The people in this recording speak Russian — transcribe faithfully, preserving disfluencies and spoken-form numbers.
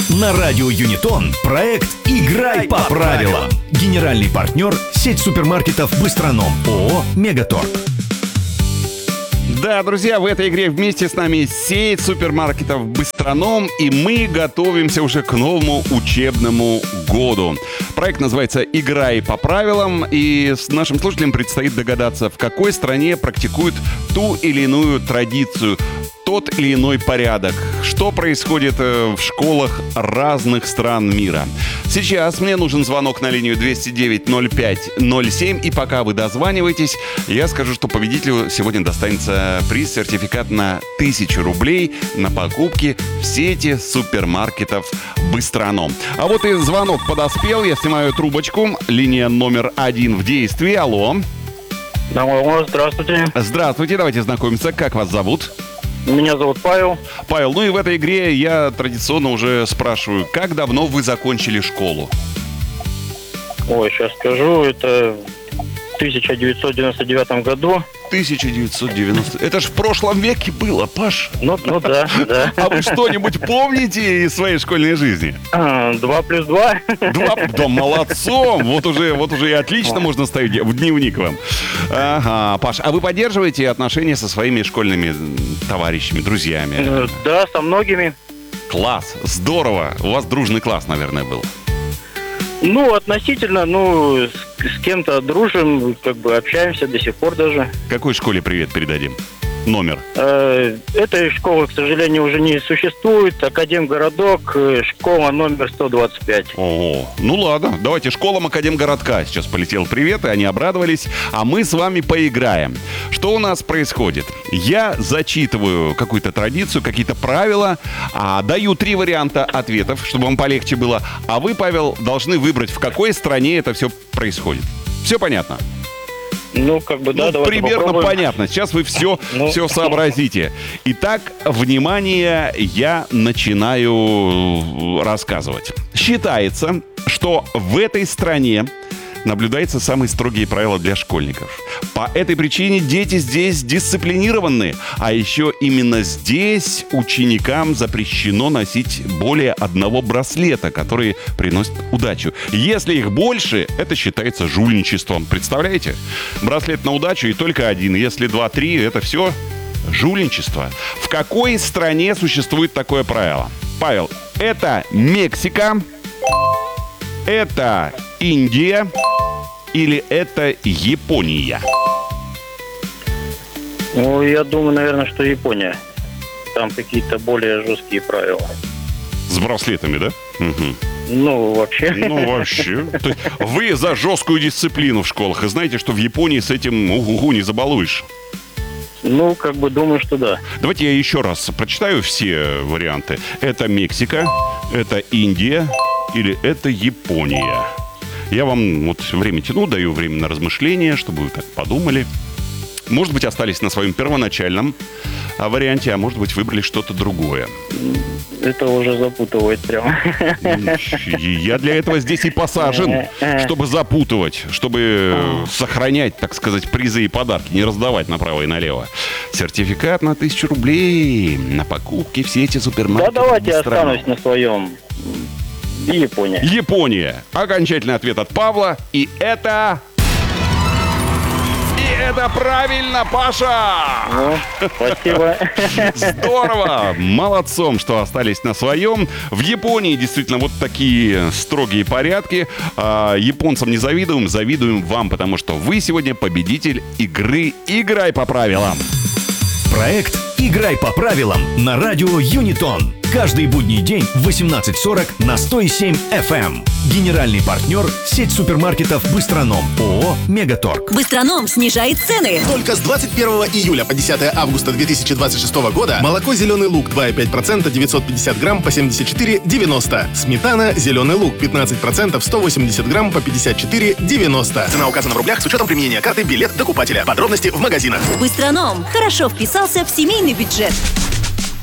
На радио Юнитон проект «Играй по правилам». Генеральный партнер — сеть супермаркетов «Быстроном» ООО «Мегаторг». Да, друзья, в этой игре вместе с нами сеть супермаркетов «Быстроном», и мы готовимся уже к новому учебному году. Проект называется «Играй по правилам», и с нашим слушателям предстоит догадаться, в какой стране практикуют ту или иную традицию, тот или иной порядок, что происходит в школах разных стран мира. Сейчас мне нужен звонок на линию двести девять ноль пять ноль семь, и пока вы дозваниваетесь, я скажу, что победителю сегодня достанется приз, сертификат на тысячу рублей на покупки в сети супермаркетов «Быстроном». А вот и звонок подоспел, я снимаю трубочку, линия номер один в действии. Алло. Алло, здравствуйте. Здравствуйте, давайте знакомиться, как вас зовут? Меня зовут Павел. Павел, ну и в этой игре я традиционно уже спрашиваю, как давно вы закончили школу? Ой, сейчас скажу, это в тысяча девятьсот девяносто девятом году. тысяча девятьсот девяносто. Это ж в прошлом веке было, Паш. Ну, ну да, да. А вы что-нибудь помните из своей школьной жизни? А, Два плюс два. Два, да молодцом. Вот уже, вот уже и отлично можно ставить в дневник вам. Ага, Паш, а вы поддерживаете отношения со своими школьными товарищами, друзьями? Да, со многими. Класс, здорово. У вас дружный класс, наверное, был. Ну, относительно, ну, с, с кем-то дружим, как бы общаемся до сих пор даже. Какой школе привет передадим? Номер? Э, этой школы, к сожалению, уже не существует. Академгородок, школа номер сто двадцать пять. О, ну ладно, давайте школам Академгородка сейчас полетел привет, и они обрадовались, а мы с вами поиграем. Что у нас происходит? Я зачитываю какую-то традицию, какие-то правила, а, даю три варианта ответов, чтобы вам полегче было, а вы, Павел, должны выбрать, в какой стране это все происходит. Все понятно? Ну, как бы, да, ну, давайте примерно попробуем. понятно. Сейчас вы все, ну. все сообразите. Итак, внимание, я начинаю рассказывать. Считается, что в этой стране наблюдаются самые строгие правила для школьников. По этой причине дети здесь дисциплинированы. А еще именно здесь ученикам запрещено носить более одного браслета, которые приносят удачу. Если их больше, это считается жульничеством. Представляете? Браслет на удачу и только один. Если два-три, это все жульничество. В какой стране существует такое правило? Павел, это Мексика, это Индия или это Япония? Ну, я думаю, наверное, что Япония. Там какие-то более жесткие правила. С браслетами, да? Угу. Ну, вообще. Ну, вообще. То есть вы за жесткую дисциплину в школах. И знаете, что в Японии с этим угу-гу не забалуешь. Ну, как бы думаю, что да. Давайте я еще раз прочитаю все варианты. Это Мексика, это Индия или это Япония? Я вам вот время тяну, даю время на размышления, чтобы вы так подумали. Может быть, остались на своем первоначальном варианте, а может быть, выбрали что-то другое. Это уже запутывает прямо. Я для этого здесь и посажен, чтобы запутывать, чтобы сохранять, так сказать, призы и подарки, не раздавать направо и налево. Сертификат на тысячу рублей на покупки в сети супермаркетов. Да, давайте я останусь на своем. И Япония. Япония. Окончательный ответ от Павла. И это... И это правильно, Паша! Ну, спасибо. Здорово! Молодцом, что остались на своем. В Японии действительно вот такие строгие порядки. А, японцам не завидуем, завидуем вам, потому что вы сегодня победитель игры «Играй по правилам». Проект «Играй по правилам» на радио Юнитон. Каждый будний день в восемнадцать сорок на сто семь эф эм. Генеральный партнер — сеть супермаркетов «Быстроном» ООО «Мегаторг». «Быстроном» снижает цены. Только с двадцать первого июля по десятое августа две тысячи двадцать шестого года молоко «Зеленый луг» два и пять десятых процента девятьсот пятьдесят грамм по семьдесят четыре девяносто. Сметана «Зеленый луг» пятнадцать процентов сто восемьдесят грамм по пятьдесят четыре девяносто. Цена указана в рублях с учетом применения карты «Билет докупателя». Подробности в магазинах. «Быстроном» хорошо вписался в семейный бюджет.